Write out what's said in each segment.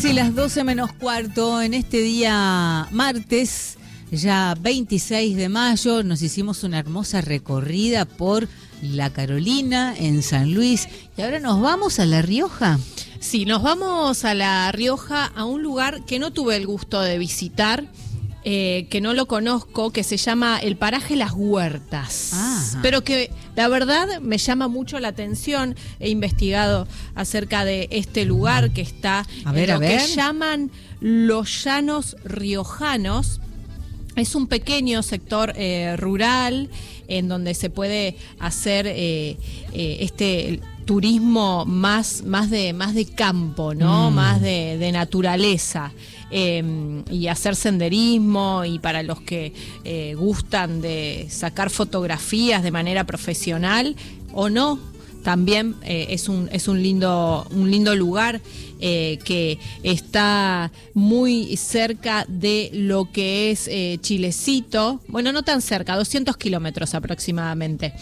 Casi las 12 menos cuarto, en este día martes, ya 26 de mayo, nos hicimos una hermosa recorrida por La Carolina, en San Luis, y ahora nos vamos a La Rioja. Sí, nos vamos a La Rioja, a un lugar que no tuve el gusto de visitar, que no lo conozco, que se llama el paraje Las Huertas. Ajá. Pero que la verdad me llama mucho la atención. He investigado acerca de este lugar que está en lo que llaman los Llanos Riojanos. Es un pequeño sector rural en donde se puede hacer este turismo más de campo, ¿no? Más de naturaleza. Y hacer senderismo, y para los que gustan de sacar fotografías de manera profesional o no, también es un lindo lugar que está muy cerca de lo que es Chilecito. Bueno, no tan cerca, 200 kilómetros aproximadamente.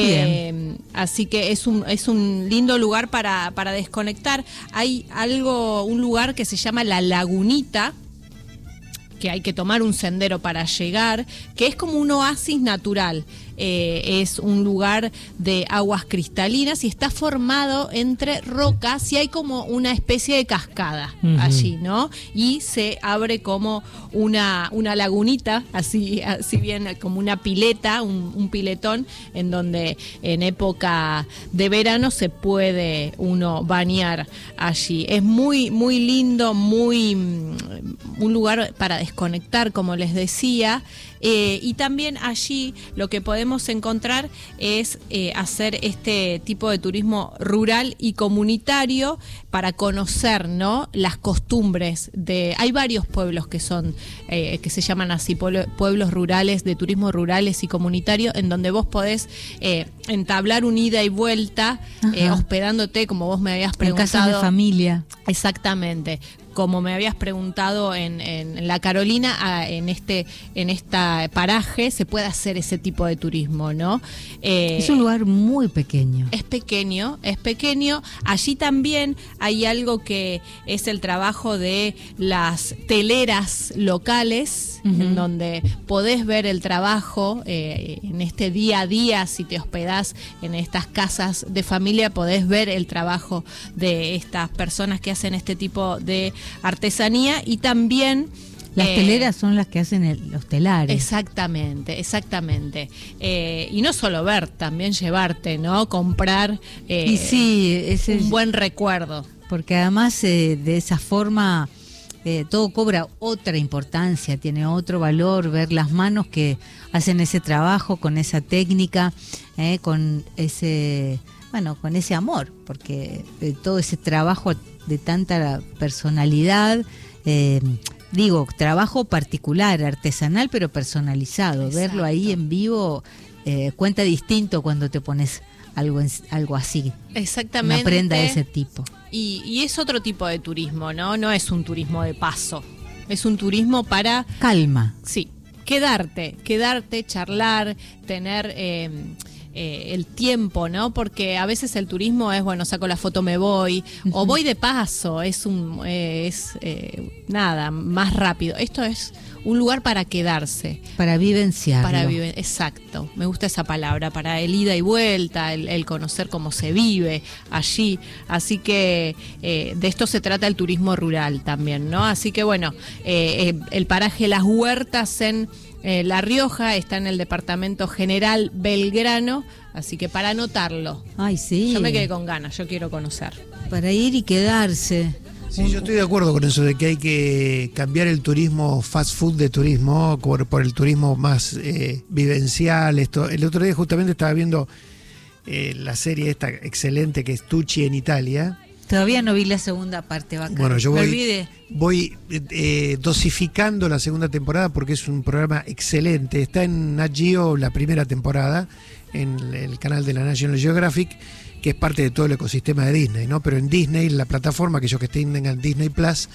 Así que es un lindo lugar para desconectar. Hay un lugar que se llama La Lagunita, que hay que tomar un sendero para llegar, que es como un oasis natural. Es un lugar de aguas cristalinas y está formado entre rocas, y hay como una especie de cascada allí, ¿no? Y se abre como una lagunita, así bien como una pileta, un piletón, en donde en época de verano se puede uno bañar allí. Es muy, muy lindo, un lugar para desconectar, como les decía. Y también allí lo que podemos encontrar es hacer este tipo de turismo rural y comunitario para conocer, ¿no?, las costumbres hay varios pueblos que son que se llaman así, pueblos rurales, de turismo rurales y comunitario, en donde vos podés entablar un ida y vuelta, hospedándote, como vos me habías preguntado, en casas de familia. Exactamente. Como me habías preguntado en La Carolina, en esta paraje se puede hacer ese tipo de turismo, ¿no? Es un lugar muy pequeño. Es pequeño. Allí también hay algo que es el trabajo de las teleras locales, en donde podés ver el trabajo en este día a día. Si te hospedás en estas casas de familia, podés ver el trabajo de estas personas que hacen este tipo de artesanía. Y también las teleras son las que hacen los telares. Exactamente. Y no solo ver, también llevarte, ¿no? Comprar y sí, un buen recuerdo. Porque además de esa forma todo cobra otra importancia, tiene otro valor, ver las manos que hacen ese trabajo con esa técnica, con ese amor, porque todo ese trabajo de tanta personalidad, trabajo particular, artesanal, pero personalizado. Exacto. Verlo ahí en vivo cuenta distinto cuando te pones algo así. Exactamente. Una prenda de ese tipo. Y es otro tipo de turismo, ¿no? No es un turismo de paso. Es un turismo para... calma. Sí. Quedarte, charlar, tener... el tiempo, ¿no? Porque a veces el turismo es, bueno, saco la foto, me voy, o voy de paso, nada, más rápido. Esto es un lugar para quedarse. Para vivenciarlo. Exacto, me gusta esa palabra, para el ida y vuelta, el conocer cómo se vive allí. Así que de esto se trata el turismo rural también, ¿no? Así que bueno, el paraje Las Huertas en La Rioja está en el departamento General Belgrano, así que para anotarlo. Ay, sí. Yo me quedé con ganas, yo quiero conocer. Para ir y quedarse. Sí, yo estoy de acuerdo con eso de que hay que cambiar el turismo fast food de turismo por el turismo más vivencial. El otro día justamente estaba viendo la serie esta excelente que es Tucci en Italia. Todavía no vi la segunda parte, Bacán. Bueno, yo voy dosificando la segunda temporada porque es un programa excelente. Está en Nat Geo la primera temporada, en el canal de la National Geographic, que es parte de todo el ecosistema de Disney, ¿no? Pero en Disney, la plataforma, aquellos que tengan Disney Plus,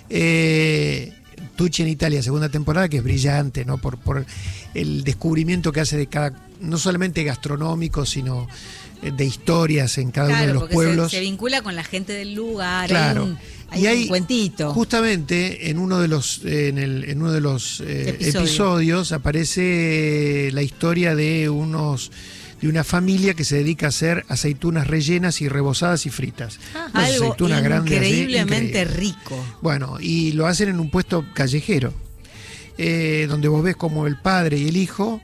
Tucci en Italia, segunda temporada, que es brillante, ¿no? Por el descubrimiento que hace de cada, no solamente gastronómico, sino de historias en cada uno de los pueblos. Se vincula con la gente del lugar. Claro. Hay un cuentito. Justamente en uno de los episodios aparece la historia de una familia que se dedica a hacer aceitunas rellenas y rebozadas y fritas. Algo increíblemente rico. Bueno, y lo hacen en un puesto callejero, donde vos ves como el padre y el hijo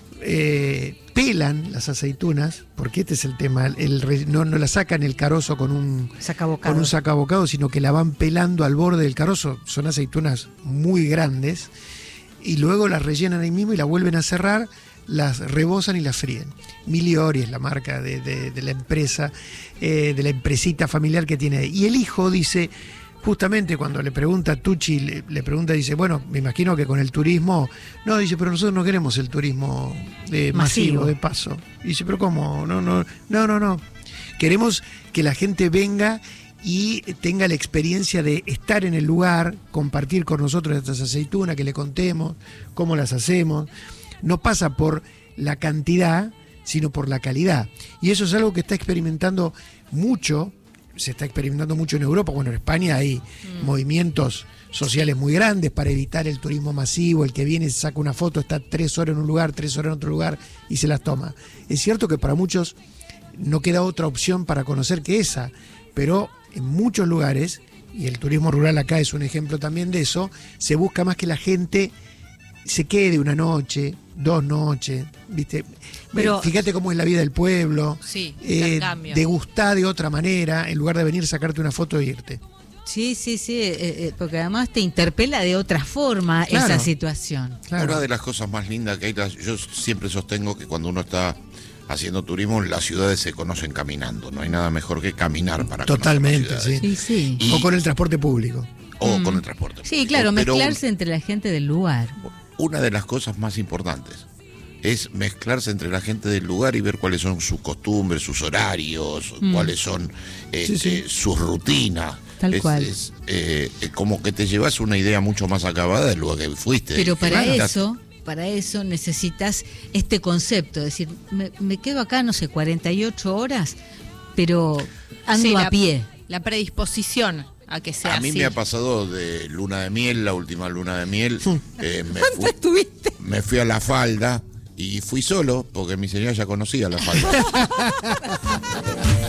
pelan las aceitunas, porque este es el tema, no la sacan el carozo con un sacabocado, sino que la van pelando al borde del carozo. Son aceitunas muy grandes, y luego las rellenan ahí mismo y las vuelven a cerrar, las rebozan y las fríen. Miliori es la marca de la empresa, de la empresita familiar que tiene ahí. Y el hijo dice, justamente cuando le pregunta a Tucci, le pregunta, dice, bueno, me imagino que con el turismo, no, dice, pero nosotros no queremos el turismo masivo, de paso. Y dice, pero ¿cómo? No. Queremos que la gente venga y tenga la experiencia de estar en el lugar, compartir con nosotros estas aceitunas, que le contemos cómo las hacemos. No pasa por la cantidad, sino por la calidad. Y eso es algo que está experimentando mucho. Se está experimentando mucho en Europa. Bueno, en España hay movimientos sociales muy grandes para evitar el turismo masivo. El que viene, saca una foto, está 3 horas en un lugar, 3 horas en otro lugar y se las toma. Es cierto que para muchos no queda otra opción para conocer que esa, pero en muchos lugares, y el turismo rural acá es un ejemplo también de eso, se busca más que la gente se quede una noche, 2 noches, ¿viste? Pero fíjate cómo es la vida del pueblo. Sí, degustá de otra manera, en lugar de venir, sacarte una foto e irte. Sí, porque además te interpela de otra forma esa situación. Claro. Una de las cosas más lindas que hay, yo siempre sostengo que cuando uno está haciendo turismo, las ciudades se conocen caminando. No hay nada mejor que caminar para Totalmente, conocer las ciudades. Sí. O con el transporte público. O con el transporte público. Sí, claro, mezclarse entre la gente del lugar. Una de las cosas más importantes es mezclarse entre la gente del lugar y ver cuáles son sus costumbres, sus horarios, cuáles son sus rutinas. Tal cual. Es como que te llevas una idea mucho más acabada del lugar que fuiste. Pero para eso necesitas este concepto, es decir, me quedo acá, no sé, 48 horas, pero ando a pie. La predisposición a que sea así. A mí me ha pasado de luna de miel, la última luna de miel. ¿Cuánto estuviste? Me fui a La Falda y fui solo porque mi señora ya conocía La Falda.